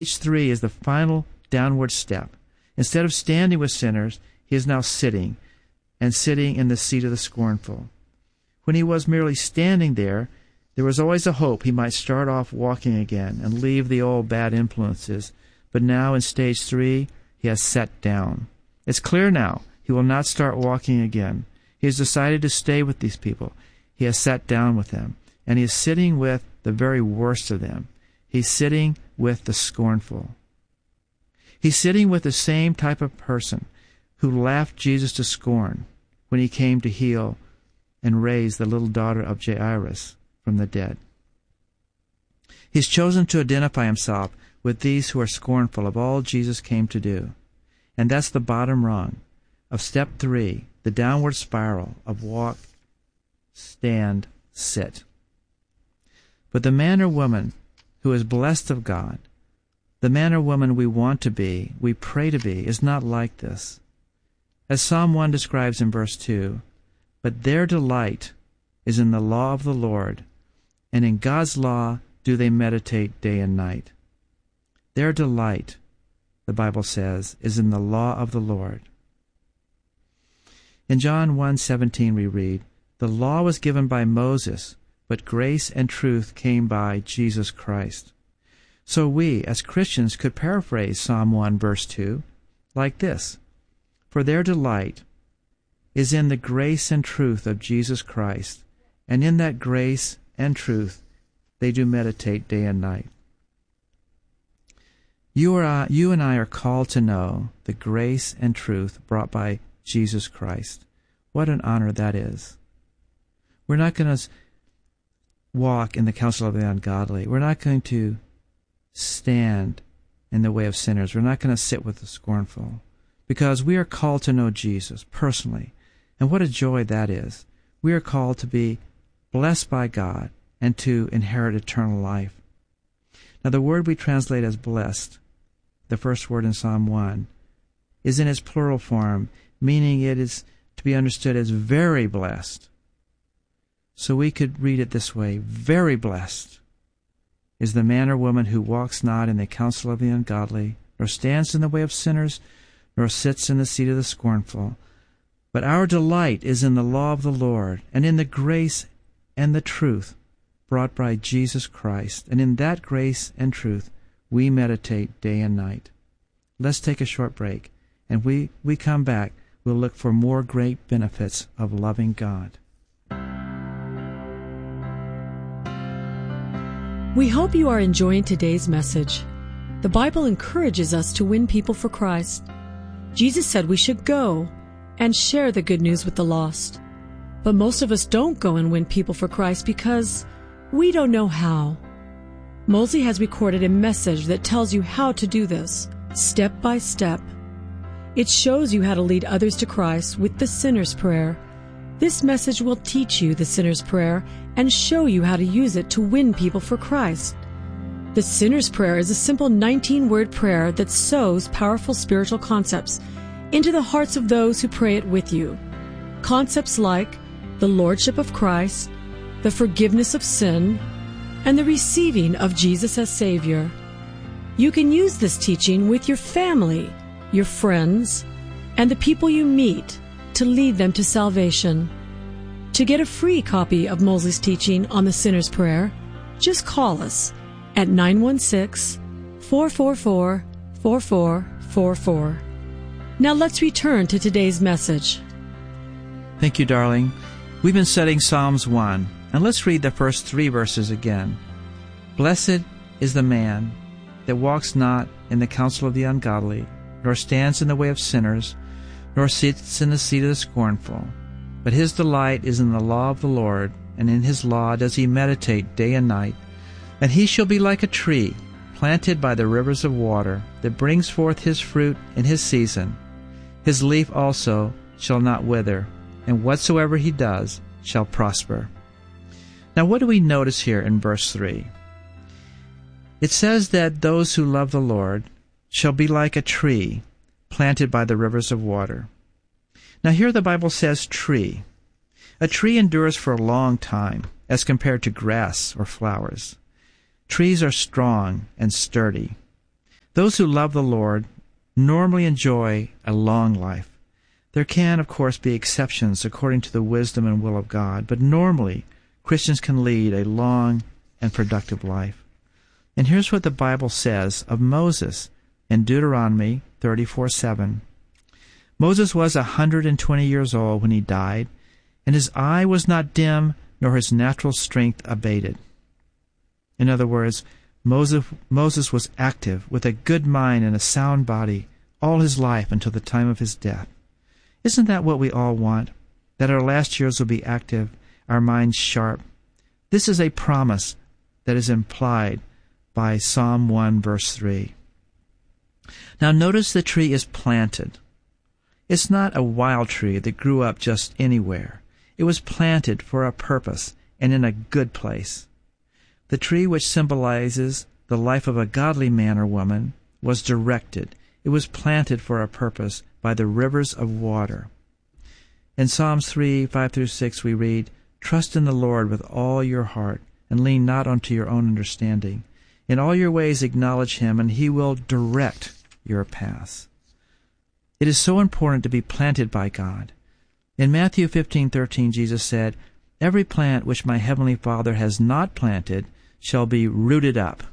Stage 3 is the final downward step. Instead of standing with sinners, he is now sitting, and sitting in the seat of the scornful. When he was merely standing there was always a hope he might start off walking again and leave the old bad influences. But now in stage 3, he has sat down. It's clear now he will not start walking again. He has decided to stay with these people. He has sat down with them, and he is sitting with the very worst of them. He's sitting with the scornful. He's sitting with the same type of person who laughed Jesus to scorn when he came to heal and raise the little daughter of Jairus from the dead. He's chosen to identify himself with these who are scornful of all Jesus came to do. And that's the bottom rung of step 3, the downward spiral of walk, stand, sit. But the man or woman who is blessed of God, the man or woman we want to be, we pray to be, is not like this. As Psalm 1 describes in verse 2, but their delight is in the law of the Lord, and in God's law do they meditate day and night. Their delight, the Bible says, is in the law of the Lord. In John 1:17 we read, the law was given by Moses, but grace and truth came by Jesus Christ. So we, as Christians, could paraphrase Psalm 1 verse 2 like this: for their delight is in the grace and truth of Jesus Christ, and in that grace and truth they do meditate day and night. You and I are called to know the grace and truth brought by Jesus Christ. What an honor that is. We're not going to walk in the counsel of the ungodly. We're not going to stand in the way of sinners. We're not going to sit with the scornful, because we are called to know Jesus personally. And what a joy that is. We are called to be blessed by God and to inherit eternal life. Now, the word we translate as blessed, the first word in Psalm 1, is in its plural form, meaning it is to be understood as very blessed. So we could read it this way: very blessed is the man or woman who walks not in the counsel of the ungodly, nor stands in the way of sinners, nor sits in the seat of the scornful. But our delight is in the law of the Lord, and in the grace and the truth brought by Jesus Christ. And in that grace and truth we meditate day and night. Let's take a short break, and we come back. We'll look for more great benefits of loving God. We hope you are enjoying today's message. The Bible encourages us to win people for Christ. Jesus said we should go and share the good news with the lost. But most of us don't go and win people for Christ because we don't know how. Mosley has recorded a message that tells you how to do this, step by step. It shows you how to lead others to Christ with the sinner's prayer. This message will teach you the sinner's prayer and show you how to use it to win people for Christ. The sinner's prayer is a simple 19-word prayer that sows powerful spiritual concepts into the hearts of those who pray it with you. Concepts like the Lordship of Christ, the forgiveness of sin, and the receiving of Jesus as Savior. You can use this teaching with your family, your friends, and the people you meet to lead them to salvation. To get a free copy of Mosley's teaching on the sinner's prayer, just call us at 916-444-4444. Now let's return to today's message. Thank you, darling. We've been studying Psalms 1, and let's read the first 3 verses again. Blessed is the man that walks not in the counsel of the ungodly, nor stands in the way of sinners, nor sits in the seat of the scornful. But his delight is in the law of the Lord, and in his law does he meditate day and night. And he shall be like a tree planted by the rivers of water, that brings forth his fruit in his season. His leaf also shall not wither, and whatsoever he does shall prosper. Now, what do we notice here in verse 3? It says that those who love the Lord shall be like a tree planted by the rivers of water. Now, here the Bible says tree. A tree endures for a long time as compared to grass or flowers. Trees are strong and sturdy. Those who love the Lord normally enjoy a long life. There can, of course, be exceptions according to the wisdom and will of God, but normally Christians can lead a long and productive life. And here's what the Bible says of Moses in Deuteronomy 34:7. Moses was 120 years old when he died, and his eye was not dim, nor his natural strength abated. In other words, Moses was active, with a good mind and a sound body, all his life until the time of his death. Isn't that what we all want? That our last years will be active, our minds sharp. This is a promise that is implied by Psalm 1, verse 3. Now notice the tree is planted. It's not a wild tree that grew up just anywhere. It was planted for a purpose and in a good place. The tree, which symbolizes the life of a godly man or woman, was directed. It was planted for a purpose by the rivers of water. In Psalms 3, 5-6 we read, "Trust in the Lord with all your heart, and lean not unto your own understanding. In all your ways acknowledge him, and he will direct your paths." It is so important to be planted by God. In Matthew 15:13, Jesus said, "Every plant which my heavenly Father has not planted shall be rooted up."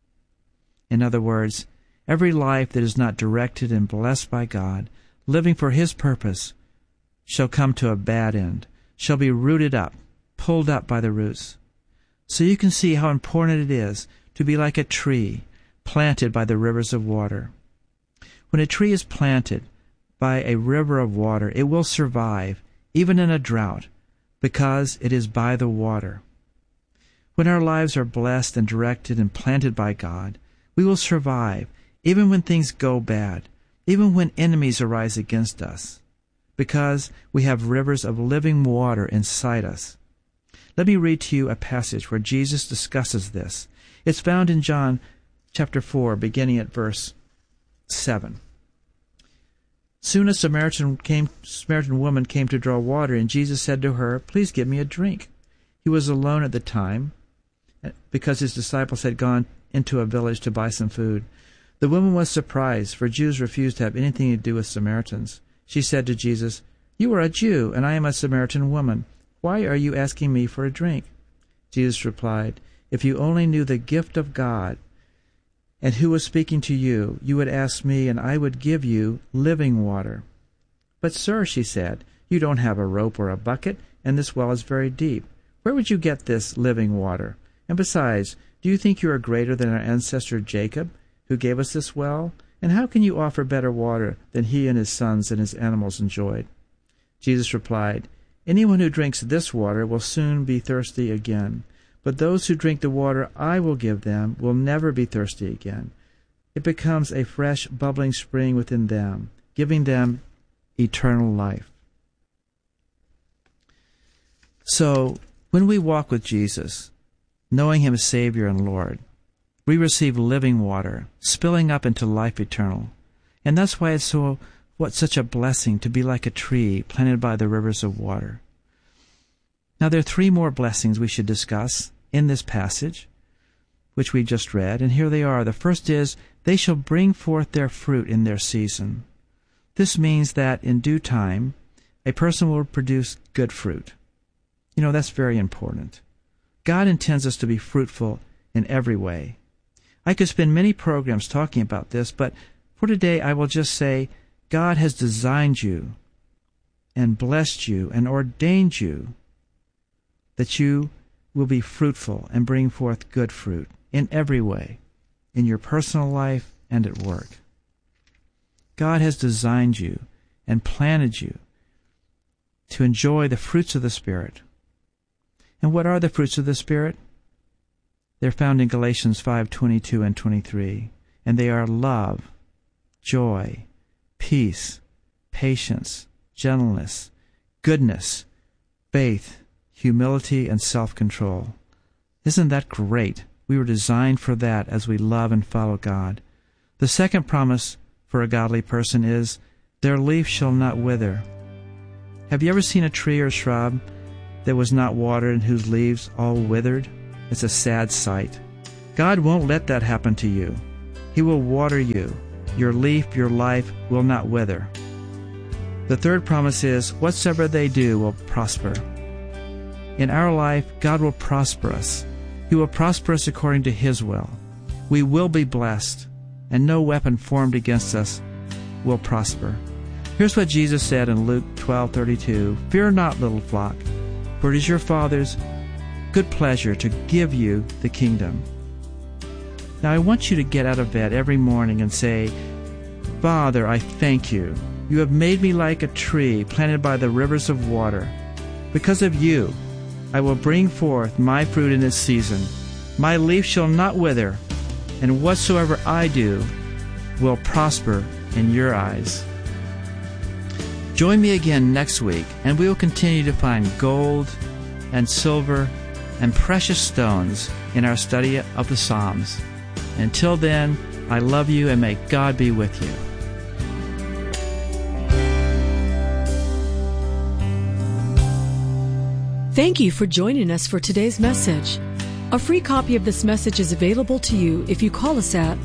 In other words, every life that is not directed and blessed by God, living for his purpose, shall come to a bad end, shall be rooted up, pulled up by the roots. So you can see how important it is to be like a tree planted by the rivers of water. When a tree is planted by a river of water, it will survive, even in a drought, because it is by the water. When our lives are blessed and directed and planted by God, we will survive, even when things go bad, even when enemies arise against us, because we have rivers of living water inside us. Let me read to you a passage where Jesus discusses this. It's found in John chapter 4, beginning at verse 7. Soon a Samaritan woman came to draw water, and Jesus said to her, "Please give me a drink." He was alone at the time, because his disciples had gone into a village to buy some food. The woman was surprised, for Jews refused to have anything to do with Samaritans. She said to Jesus, "You are a Jew, and I am a Samaritan woman. Why are you asking me for a drink?" Jesus replied, "If you only knew the gift of God and who was speaking to you, you would ask me, and I would give you living water." "But, sir," she said, "you don't have a rope or a bucket, and this well is very deep. Where would you get this living water? And besides, do you think you are greater than our ancestor Jacob, who gave us this well? And how can you offer better water than he and his sons and his animals enjoyed?" Jesus replied, "Anyone who drinks this water will soon be thirsty again. But those who drink the water I will give them will never be thirsty again. It becomes a fresh, bubbling spring within them, giving them eternal life." So, when we walk with Jesus, knowing him as Savior and Lord, we receive living water, spilling up into life eternal. And that's why it's such a blessing to be like a tree planted by the rivers of water. Now, there are three more blessings we should discuss in this passage, which we just read, and here they are. The first is, they shall bring forth their fruit in their season. This means that in due time, a person will produce good fruit. That's very important. God intends us to be fruitful in every way. I could spend many programs talking about this, but for today I will just say, God has designed you and blessed you and ordained you that you will be fruitful and bring forth good fruit in every way, in your personal life and at work. God has designed you and planted you to enjoy the fruits of the Spirit. And what are the fruits of the Spirit? They're found in Galatians 5:22 and 23, and they are love, joy, peace, patience, gentleness, goodness, faith, humility, and self-control. Isn't that great? We were designed for that as we love and follow God. The second promise for a godly person is, their leaf shall not wither. Have you ever seen a tree or shrub that was not watered and whose leaves all withered? It's a sad sight. God won't let that happen to you. He will water you. Your leaf, your life will not wither. The third promise is, whatsoever they do will prosper. In our life, God will prosper us. He will prosper us according to His will. We will be blessed, and no weapon formed against us will prosper. Here's what Jesus said in Luke 12:32, "Fear not, little flock, for it is your Father's good pleasure to give you the kingdom." Now I want you to get out of bed every morning and say, "Father, I thank you. You have made me like a tree planted by the rivers of water. Because of you, I will bring forth my fruit in its season. My leaf shall not wither, and whatsoever I do will prosper in your eyes." Join me again next week, and we will continue to find gold and silver and precious stones in our study of the Psalms. Until then, I love you, and may God be with you. Thank you for joining us for today's message. A free copy of this message is available to you if you call us at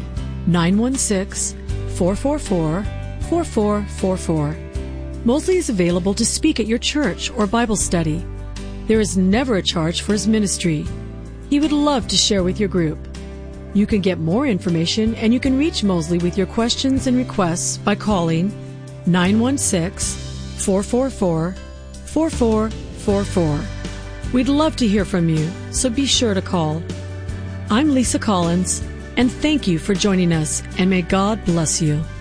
916-444-4444. Mosley is available to speak at your church or Bible study. There is never a charge for his ministry. He would love to share with your group. You can get more information and you can reach Mosley with your questions and requests by calling 916-444-4444. We'd love to hear from you, so be sure to call. I'm Lisa Collins, and thank you for joining us, and may God bless you.